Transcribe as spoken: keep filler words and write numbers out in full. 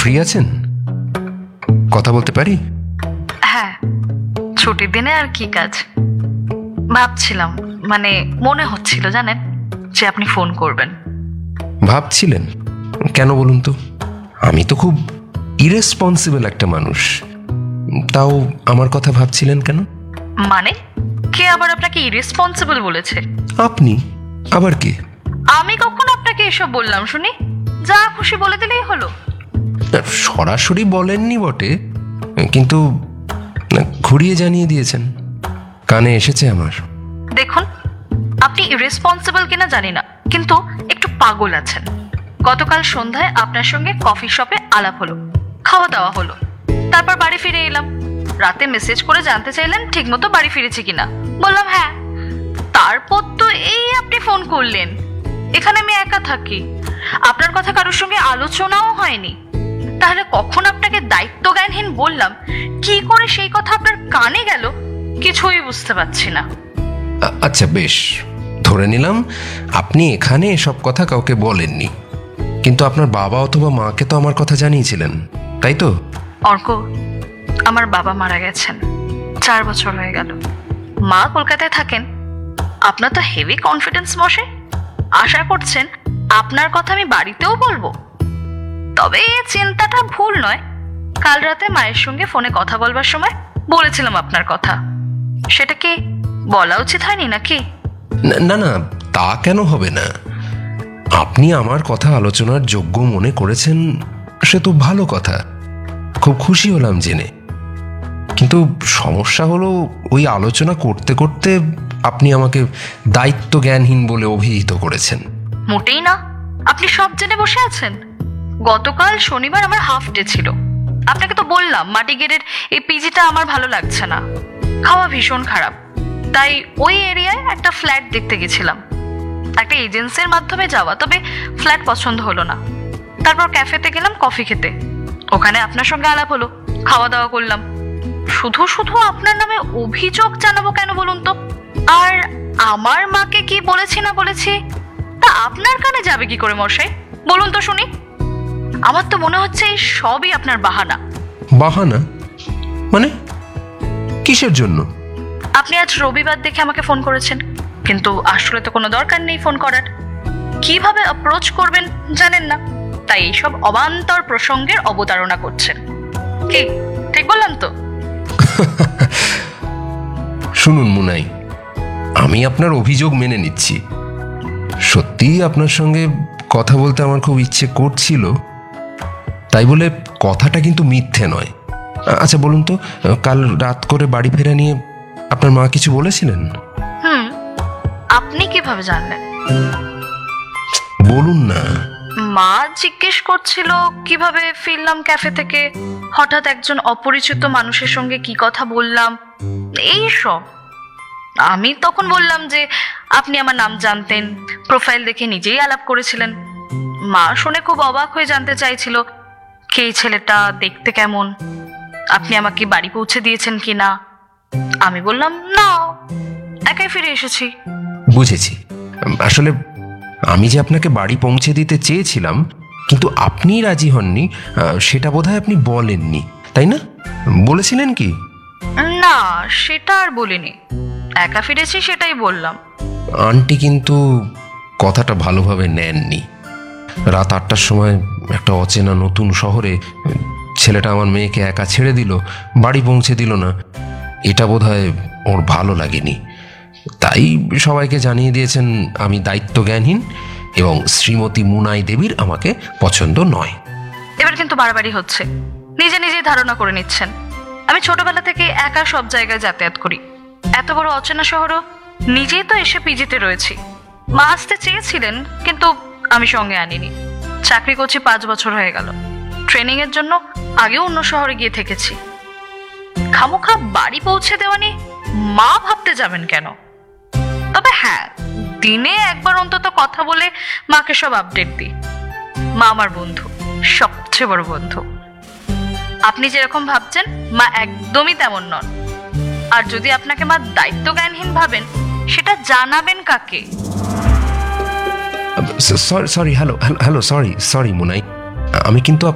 Free আছেন? কথা বলতে পারি? হ্যাঁ, ছুটির দিনে আর কি কাজ। ভাবছিলাম, মানে মনে হচ্ছিল জানেন যে আপনি ফোন করবেন। ভাবছিলেন? কেন বলুন তো? আমি তো খুব ইরেসপন্সিবল একটা মানুষ, তাও আমার কথা ভাবছিলেন কেন? মানে কে আবার আপনাকে ইরেসপন্সিবল বলেছে? আপনি। আবার কে? আমি কখন আপনাকে এসব বললাম শুনি? যা খুশি বলে দিলেই হলো। সরাসরি বলেননি বটে, কিন্তু ঘুরিয়ে জানিয়ে দিয়েছেন, কানে এসেছে আমার। দেখুন, আপনি ইরেসপন্সিবল কিনা জানি না, কিন্তু একটু পাগল আছেন। গতকাল সন্ধ্যায় আপনার সঙ্গে কফি শপে আলাপ হলো, খাওয়া দাওয়া হলো, তারপর বাড়ি ফিরে এলাম। রাতে মেসেজ করে জানতে চাইলেন ঠিকমতো বাড়ি ফিরেছি কিনা। বললাম হ্যাঁ। তারপর তো এই আপনি ফোন করলেন। এখানে আমি একা থাকি, আপনার কথা কারোর সঙ্গে আলোচনাও হয়নি। তাহলে কখন আপনাকে দায়িত্ব জ্ঞানহীন বললাম, কি করে সেই কথা আপনার কানে গেল কিছুই বুঝতে পারছি না। আচ্ছা বেশ, ধরে নিলাম আপনি এখানে এসব কথা কাউকে বলেননি, কিন্তু আপনার বাবা অথবা মাকে তো আমার কথা জানিয়েছিলেন, তাই তো? অর্ক, আমার বাবা মারা গেছেন, চার বছর হয়ে গেল। মা কলকাতায় থাকেন। আপনার তো হেভি কনফিডেন্স বসে, আশা করছেন আপনার কথা আমি বাড়িতেও বলবো। তবে এই চিন্তাটা ভুল নয়। কাল রাতে মায়ের সঙ্গে ফোনে কথা বলবার সময় বলেছিলাম আপনার কথা। সেটা কি বলা উচিত হয়নি নাকি? না না, তা কেন হবে না? আপনি আমার কথা আলোচনার যোগ্য মনে করেছেন, সে তো ভালো কথা, খুব খুশি হলাম জেনে। কিন্তু সমস্যা হলো, ওই আলোচনা করতে করতে আপনি আমাকে দায়িত্ব জ্ঞানহীন বলে অভিহিত করেছেন। মোটেই না, আপনি সব জেনে বসে আছেন। গতকাল শনিবার আমার হাফ ডে ছিল। আপনাকে তো বললাম মাটিগেরের এই পিজিটা আমার ভালো লাগছে না, খাওয়া ভীষণ খারাপ। তাই ওই এরিয়ায় একটা ফ্ল্যাট দেখতে গেছিলাম। একটা এজেন্সির মাধ্যমে যাওয়া, তবে ফ্ল্যাট পছন্দ হলো না। তারপর ক্যাফেতে গেলাম কফি খেতে। ওখানে আপনার সঙ্গে আলাপ হলো, খাওয়া দাওয়া করলাম। শুধু শুধু আপনার নামে অভিযোগ জানাবো কেন বলুন তো? আর আমার মাকে কি বলেছি না বলেছি তা আপনার কানে যাবে কি করে মশাই, বলুন তো শুনি? আমার তো মনে হচ্ছে এই সবই আপনার বাহানা। বাহানা? মানে কিসের জন্য? আপনি আজ রবিবার দেখে আমাকে ফোন করেছেন, কিন্তু আসলে তো কোনো দরকার নেই ফোন করার। কিভাবে অ্যাপ্রোচ করবেন জানেন না, তাই এইসব অবান্তর প্রসঙ্গের অবতারণা করছেন। কি ঠিক বললাম তো? শুনুন মুনাই, আমি আপনার অভিযোগ মেনে নিচ্ছি। সত্যিই আপনার সঙ্গে কথা বলতে আমার খুব ইচ্ছে করছিল, তাই বলে কথাটা কিন্তু মিথ্যে নয়। আচ্ছা বলুন তো, কাল রাত করে বাড়ি ফেরা নিয়ে আপনার মা কিছু বলেছিলেন? হুম, আপনি কিভাবে জানলেন? বলুন না। মা জিজ্ঞেস করছিল কিভাবে ফিরলাম ক্যাফে থেকে, হঠাৎ একজন অপরিচিত মানুষের সঙ্গে কি কথা বললাম, এই সব। আমি তখন বললাম যে আপনি আমার নাম জানতেন, প্রোফাইল দেখে নিজেই আলাপ করেছিলেন। মা শুনে খুব অবাক হয়ে জানতে চাইছিল কে ছেলেটা, দেখতে কেমন, আপনি আমাকে বাড়ি পৌঁছে দিয়েছেন কিনা। আমি বললাম না, একাই ফিরে এসেছি। বুঝেছি। আসলে আমি যে আপনাকে বাড়ি পৌঁছে দিতে চেয়েছিলাম, কিন্তু আপনি রাজি হননি, সেটা বোধহয় আপনি বলেননি, তাই না? বলেছিলেন কি? না, সেটা আর বলিনি, একা ফিরেছি সেটাই বললাম। আন্টি কিন্তু কথাটা ভালোভাবে নেননি। রাত আটটার সময় একটা অচেনা নতুন শহরে ছেলেটা আমার মেয়েকে একা ছেড়ে দিল, বাড়ি পৌঁছে দিল না। এটা বোধহয় ওর ভালো লাগেনি, তাই সবাইকে জানিয়ে দিয়েছেন আমি দায়িত্ব জ্ঞানহীন এবং শ্রীমতী মুনাই দেবীর আমাকে পছন্দ নয়। এবার কিন্তু বাড়াবাড়ি হচ্ছে, নিজে নিজেই ধারণা করে নিচ্ছেন। আমি ছোটবেলা থেকে একা সব জায়গায় যাতায়াত করি, এত বড় অচেনা শহরও নিজেই তো এসে পিজিতে রয়েছি। মা আসতে চেয়েছিলেন, কিন্তু আমি সঙ্গে আনিনি। চাকরি করছি পাঁচ বছর হয়ে গেল, ট্রেনিং এর জন্য আগেও অন্য শহরে গিয়ে থেকেছি। খামোখা বাড়ি পৌঁছে দেওয়া নিয়ে মা ভাবতে যাবেন কেন? তবে হ্যাঁ, দিনে একবার অন্তত কথা বলে মাকে সব আপডেট দিই। মা আমার বন্ধু, সবচেয়ে বড় বন্ধু। আপনি যেরকম ভাবছেন মা একদমই তেমন নন। আর যদি আপনাকে মা দায়িত্ব জ্ঞানহীন ভাবেন, সেটা জানাবেন কাকে? Sorry sorry hello hello sorry sorry মুনাই, আমি কিন্তু